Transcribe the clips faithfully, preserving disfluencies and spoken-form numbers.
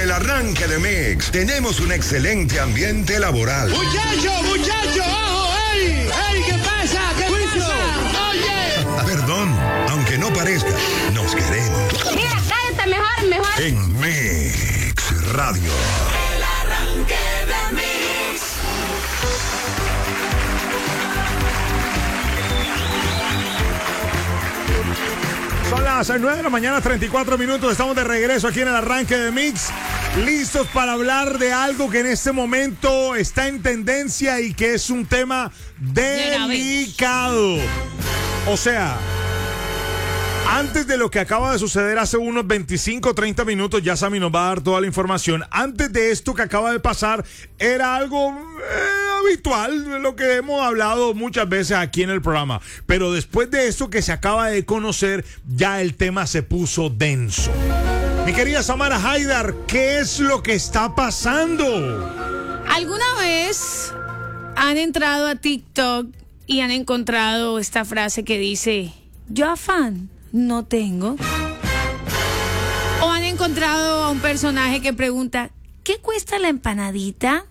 el arranque de Mix, tenemos un excelente ambiente laboral. ¡Muchacho, muchacho! ¡Ojo! ¡Ey! ¡Ey! ¿Qué pasa? ¿Qué ¡Juicio! pasa? ¡Oye! Perdón, aunque no parezca, nos queremos. Mira, cállate mejor, mejor. En Mix Radio. El arranque de Mix. Son las nueve de la mañana, treinta y cuatro minutos. Estamos de regreso aquí en el arranque de Mix. Listos para hablar de algo que en este momento está en tendencia y que es un tema delicado. O sea, antes de lo que acaba de suceder hace unos veinticinco, treinta minutos, ya Sammy nos va a dar toda la información. Antes de esto que acaba de pasar, era algo eh, habitual, lo que hemos hablado muchas veces aquí en el programa. Pero después de esto que se acaba de conocer, ya el tema se puso denso. Mi querida Samara Haidar, ¿qué es lo que está pasando? ¿Alguna vez han entrado a TikTok y han encontrado esta frase que dice, yo afán no tengo? ¿O han encontrado a un personaje que pregunta, ¿qué cuesta la empanadita?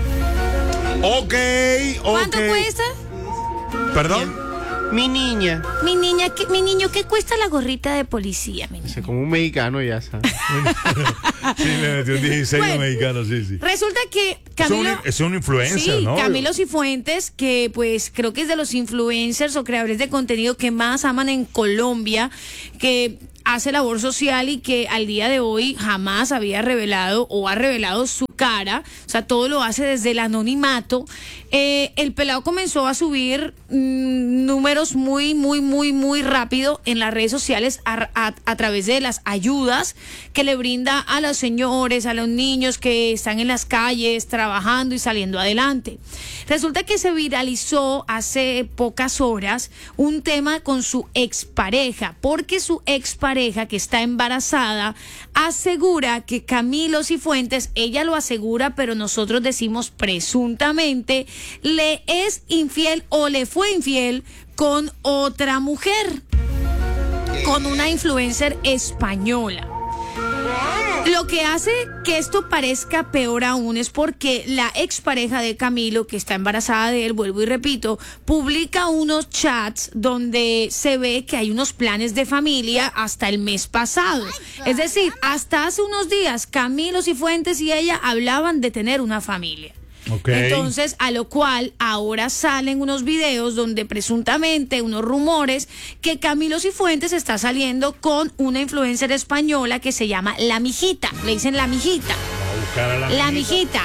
Ok, ok. ¿Cuánto cuesta? ¿Perdón? Mi niña. Mi niña, ¿qué, mi niño, ¿qué cuesta la gorrita de policía, mi niño? Es como un mexicano, ya sabes. Sí, le metió un dieciséis Bueno, mexicano, sí, sí. Resulta que Camilo, Camilo... es un influencer, sí, ¿no? Camilo Cifuentes, que pues creo que es de los influencers o creadores de contenido que más aman en Colombia, que hace labor social y que al día de hoy jamás había revelado o ha revelado su cara, o sea, todo lo hace desde el anonimato. Eh, el pelado comenzó a subir mmm, números muy, muy, muy, muy rápido en las redes sociales a, a, a través de las ayudas que le brinda a los señores, a los niños que están en las calles trabajando y saliendo adelante. Resulta que se viralizó hace pocas horas un tema con su expareja, porque su expareja, que está embarazada, asegura que Camilo Cifuentes, ella lo asegura, pero nosotros decimos presuntamente, le es infiel o le fue infiel con otra mujer, con una influencer española. Lo que hace que esto parezca peor aún es porque la expareja de Camilo, que está embarazada de él, vuelvo y repito, publica unos chats donde se ve que hay unos planes de familia hasta el mes pasado. Es decir, hasta hace unos días Camilo Cifuentes y ella hablaban de tener una familia. Okay. Entonces, a lo cual ahora salen unos videos donde presuntamente, unos rumores, que Camilo Cifuentes está saliendo con una influencer española que se llama La Mijita. Le dicen La Mijita. A buscar a la, La Mijita.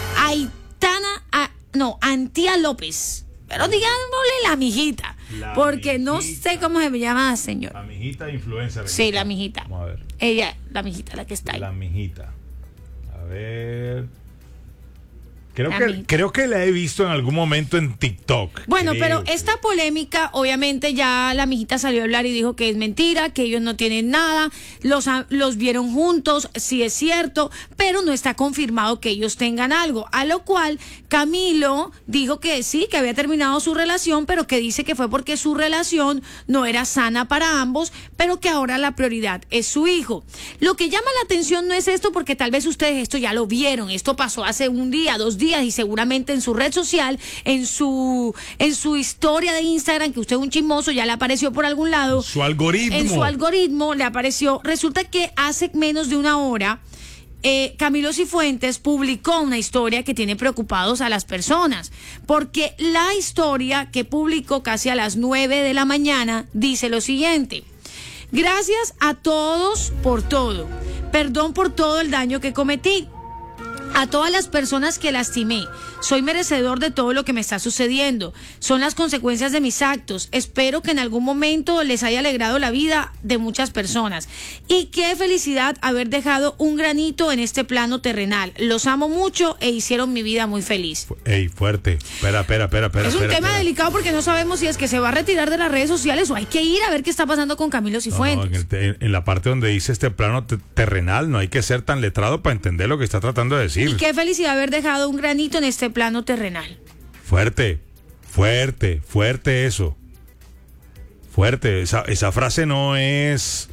Aitana, a, no, Antía López. Pero digámosle La Mijita. La porque mijita. no sé cómo se me llama, señor. La mijita influencer. Sí, La Mijita. Vamos a ver. Ella, La Mijita, la que está ahí. La mijita. A ver. Creo La que, mijita. creo que la he visto en algún momento en TikTok. Bueno, creo pero que- esta polémica, obviamente ya la mijita salió a hablar y dijo que es mentira, que ellos no tienen nada, los, a- los vieron juntos, sí es cierto, pero no está confirmado que ellos tengan algo. A lo cual Camilo dijo que sí, que había terminado su relación, pero que dice que fue porque su relación no era sana para ambos, pero que ahora la prioridad es su hijo. Lo que llama la atención no es esto, porque tal vez ustedes esto ya lo vieron, esto pasó hace un día, dos días, y seguramente en su red social, en su en su historia de Instagram, que usted es un chismoso, ya le apareció por algún lado. Su algoritmo. En su algoritmo le apareció. Resulta que hace menos de una hora eh, Camilo Cifuentes publicó una historia que tiene preocupados a las personas, porque la historia que publicó casi a las nueve de la mañana dice lo siguiente: gracias a todos por todo, perdón por todo el daño que cometí, a todas las personas que lastimé. Soy merecedor de todo lo que me está sucediendo. Son las consecuencias de mis actos. Espero que en algún momento les haya alegrado la vida de muchas personas. Y qué felicidad haber dejado un granito en este plano terrenal. Los amo mucho e hicieron mi vida muy feliz. Ey, fuerte. Espera, espera, espera, espera. Es un espera, tema espera. delicado porque no sabemos si es que se va a retirar de las redes sociales o hay que ir a ver qué está pasando con Camilo No, no, Cifuentes. en, el te- en la parte donde dice este plano te- terrenal, no hay que ser tan letrado para entender lo que está tratando de decir. Y qué felicidad haber dejado un granito en este plano terrenal. Fuerte, fuerte, fuerte eso. Fuerte. Esa, esa frase no es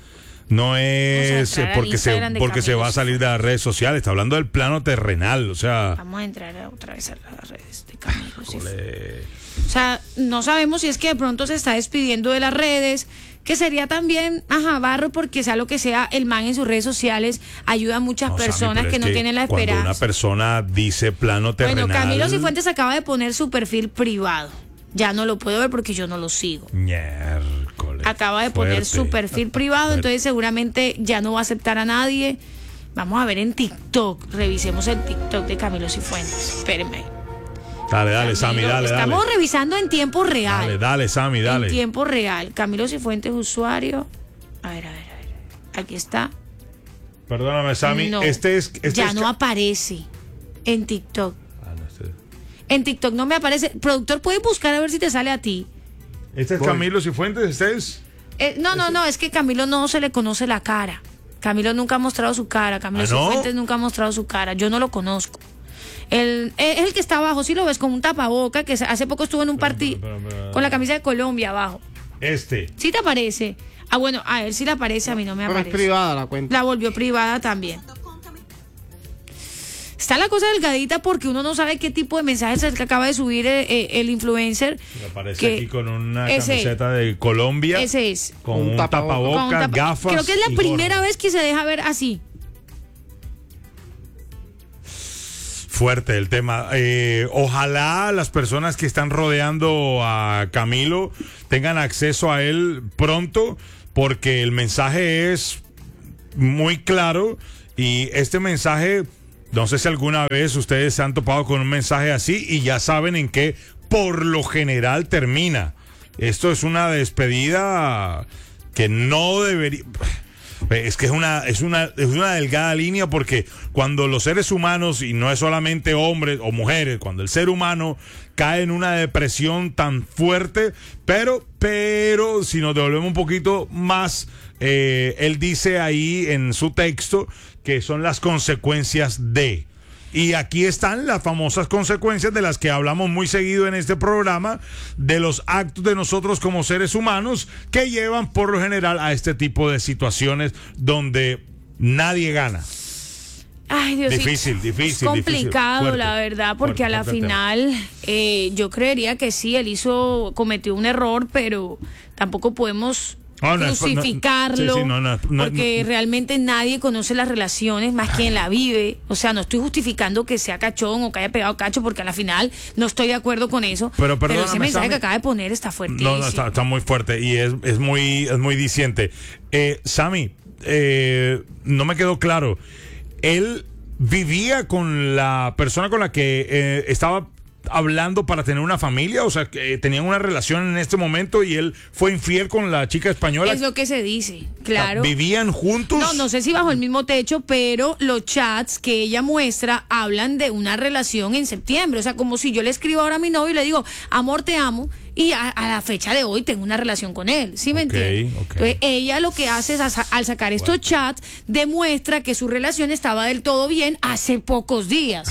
No es Vamos a entrar al porque se Instagram de porque se Camilo va a salir de las redes sociales, está hablando del plano terrenal, o sea, Vamos a entrar otra vez a las redes de Camilo Cifuentes. O sea, no sabemos si es que de pronto se está despidiendo de las redes, que sería también, ajá, barro, porque sea lo que sea, el man en sus redes sociales ayuda a muchas no, personas Sammy, pero que es no tienen la cuando esperanza. una persona dice plano terrenal. Bueno, Camilo Cifuentes acaba de poner su perfil privado. Ya no lo puedo ver porque yo no lo sigo. Miércoles. Acaba de poner fuerte. su perfil privado, entonces seguramente ya no va a aceptar a nadie. Vamos a ver en TikTok, revisemos el TikTok de Camilo Cifuentes. Espérenme. Dale, dale, Sammy, Camilo, dale, dale. Estamos revisando en tiempo real. Dale, dale, Sammy, dale. En tiempo real. Camilo Cifuentes, usuario. A ver, a ver, a ver. Aquí está. Perdóname, Sammy, No, este es este ya es no ca- aparece en TikTok. Ah, no, este, En TikTok no me aparece. Productor, ¿puedes buscar a ver si te sale a ti? este es Camilo Cifuentes, este es. Eh, no, no, no, es que Camilo no se le conoce la cara. Camilo nunca ha mostrado su cara. Camilo ¿Ah, no? Cifuentes nunca ha mostrado su cara. Yo no lo conozco. El, es el que está abajo, si lo ves con un tapaboca, que hace poco estuvo en un partido con la camisa de Colombia abajo. Este. ¿Sí te aparece? Ah, bueno, a él sí le aparece, a mí no me Pero es aparece. privada la cuenta. La volvió privada también. Está la cosa delgadita porque uno no sabe qué tipo de mensajes es el que acaba de subir eh, eh, el influencer. Me aparece que- aquí con una ese- camiseta de Colombia. Ese es. Con Un un tapaboca. tapabocas, Con un tapa- gafas. Creo que es la y primera gorro. vez que se deja ver así. Fuerte el tema. Eh, ojalá las personas que están rodeando a Camilo tengan acceso a él pronto, porque el mensaje es muy claro y este mensaje, no sé si alguna vez ustedes se han topado con un mensaje así y ya saben en qué por lo general termina. Esto es una despedida que no debería... Es que es una, es una, es una delgada línea, porque cuando los seres humanos, y no es solamente hombres o mujeres, cuando el ser humano cae en una depresión tan fuerte, pero, pero, si nos devolvemos un poquito más, eh, él dice ahí en su texto que son las consecuencias de... Y aquí están las famosas consecuencias de las que hablamos muy seguido en este programa, de los actos de nosotros como seres humanos que llevan por lo general a este tipo de situaciones donde nadie gana. Ay, Dios Difícil, difícil, Es complicado, difícil. Fuerte, la verdad, porque fuerte, a la fuerte el final eh, yo creería que sí, él hizo, cometió un error, pero tampoco podemos No, no, es- no, crucificarlo, sí, sí, no, no, no, porque no. realmente nadie conoce las relaciones más quien la vive. O sea, no estoy justificando que sea cachón o que haya pegado cacho, porque a la final no estoy de acuerdo con eso. Pero ese perdóname, mensaje Sammy. que acaba de poner está fuertísimo. No, no, está, está muy fuerte y es, es muy, es muy diciente. Eh, Sammy, eh, no me quedó claro. Él vivía con la persona con la que eh, estaba hablando para tener una familia, o sea, que tenían una relación en este momento y él fue infiel con la chica española. Es lo que se dice, claro. ¿Vivían juntos? No, no sé si bajo el mismo techo, pero los chats que ella muestra hablan de una relación en septiembre. O sea, como si yo le escribo ahora a mi novio y le digo, amor, te amo, y a, a la fecha de hoy tengo una relación con él. ¿Sí me Ok, entiendes? ok. Entonces, ella lo que hace es, a- al sacar estos chats, demuestra que su relación estaba del todo bien hace pocos días.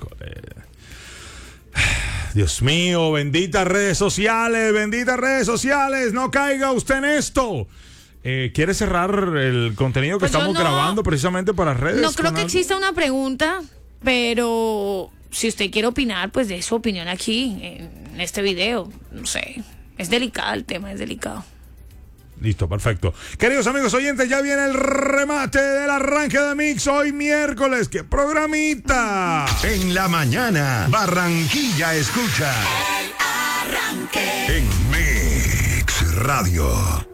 Dios mío, benditas redes sociales, benditas redes sociales, no caiga usted en esto. Eh, ¿Quiere cerrar el contenido que Pues yo estamos no- grabando precisamente para redes? No creo con que algo? exista una pregunta, pero si usted quiere opinar, pues de su opinión aquí, en este video. No sé, es delicado el tema, es delicado. Listo, perfecto. Queridos amigos oyentes, ya viene el remate del arranque de Mix hoy miércoles. ¡Qué programita! En la mañana, Barranquilla escucha El arranque. en Mix Radio.